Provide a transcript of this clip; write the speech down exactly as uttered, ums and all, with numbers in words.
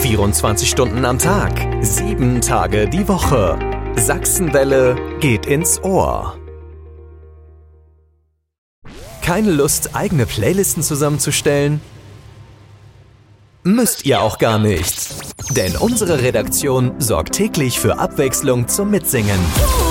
vierundzwanzig Stunden am Tag, sieben Tage die Woche. Sachsenwelle geht ins Ohr. Keine Lust, eigene Playlisten zusammenzustellen? Müsst ihr auch gar nicht. Denn unsere Redaktion sorgt täglich für Abwechslung zum Mitsingen.